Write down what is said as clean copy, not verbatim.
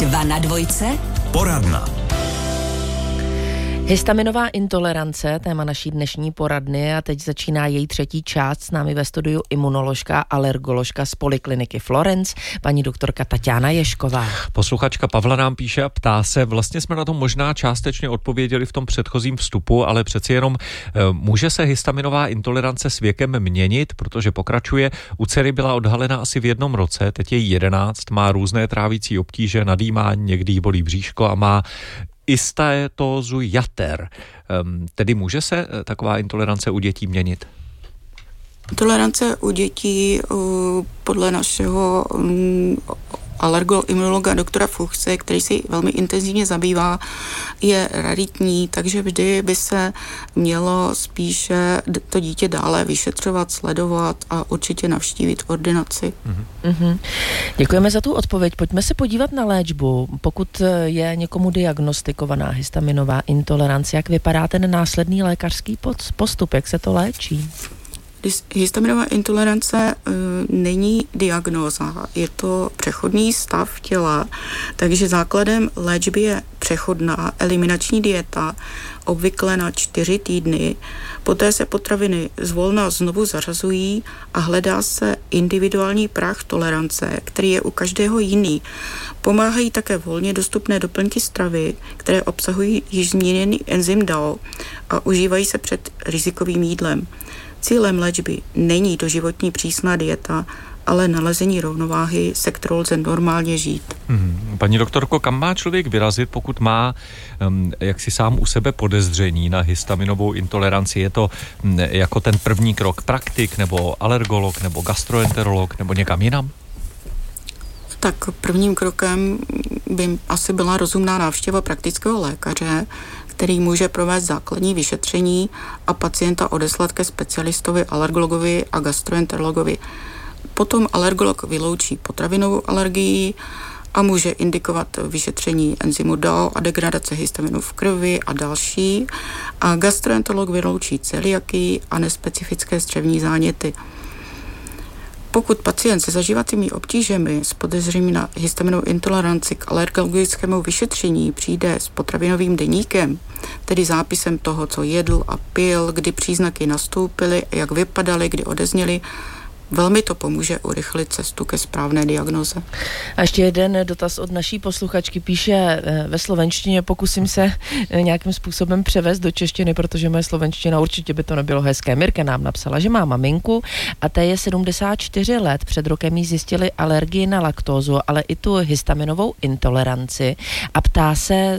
2 na dvojce. Poradna. Histaminová intolerance, téma naší dnešní poradny, a teď začíná její třetí část. S námi ve studiu imunoložka, alergoložka z Polikliniky Florence, paní doktorka Taťána Ježková. Posluchačka Pavla nám píše a ptá se, vlastně jsme na to možná částečně odpověděli v tom předchozím vstupu, ale přeci jenom může se histaminová intolerance s věkem měnit, protože pokračuje. U dcery byla odhalena asi v 1 roce, teď je 11, má různé trávicí obtíže, nadýmání, někdy jí bolí bříško a má istaetózu jater. Tedy může se taková intolerance u dětí měnit? Intolerance u dětí podle našeho alergoimunologa doktora Fuchse, který si velmi intenzivně zabývá, je raritní, takže vždy by se mělo spíše to dítě dále vyšetřovat, sledovat a určitě navštívit ordinaci. Mm-hmm. Děkujeme za tu odpověď. Pojďme se podívat na léčbu. Pokud je někomu diagnostikovaná histaminová intolerance, jak vypadá ten následný lékařský postup, jak se to léčí? Histaminová intolerance není diagnóza, je to přechodný stav těla, takže základem léčby je přechodná eliminační dieta, obvykle na 4 týdny. Poté se potraviny zvolna znovu zařazují a hledá se individuální práh tolerance, který je u každého jiný. Pomáhají také volně dostupné doplňky stravy, které obsahují již zmíněný enzym DAO a užívají se před rizikovým jídlem. Cílem léčby není doživotní přísná dieta, ale nalezení rovnováhy, se kterou lze normálně žít. Paní doktorko, kam má člověk vyrazit, pokud má jaksi sám u sebe podezření na histaminovou intoleranci? Je to jako ten první krok praktik, nebo alergolog, nebo gastroenterolog, nebo někam jinam? Tak prvním krokem by asi byla rozumná návštěva praktického lékaře, který může provést základní vyšetření a pacienta odeslat ke specialistovi, alergologovi a gastroenterologovi. Potom alergolog vyloučí potravinovou alergii a může indikovat vyšetření enzymu DAO a degradace histaminu v krvi a další. A gastroenterolog vyloučí celiakii a nespecifické střevní záněty. Pokud pacient se zažívacími obtížemi s podezřením na histaminovou intoleranci k alergologickému vyšetření přijde s potravinovým deníkem, tedy zápisem toho, co jedl a pil, kdy příznaky nastoupily, jak vypadaly, kdy odezněly, velmi to pomůže urychlit cestu ke správné diagnoze. A ještě jeden dotaz od naší posluchačky, píše ve slovenštině, pokusím se nějakým způsobem převést do češtiny, protože moje slovenština určitě by to nebylo hezké. Mirka nám napsala, že má maminku a té je 74 let. Před rokem jí zjistili alergii na laktózu, ale i tu histaminovou intoleranci a ptá se,